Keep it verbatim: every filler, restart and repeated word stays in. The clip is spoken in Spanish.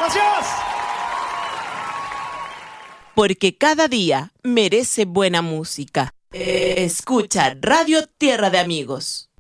Gracias. Porque cada día merece buena música. Escucha Radio Tierra de Amigos.